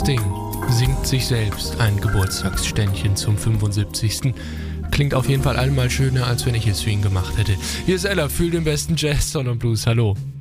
Sting singt sich selbst ein Geburtstagsständchen zum 75. Klingt auf jeden Fall allemal schöner, als wenn ich es für ihn gemacht hätte. Hier ist Ella, fühl den besten Jazz, Soul und Blues. Hallo.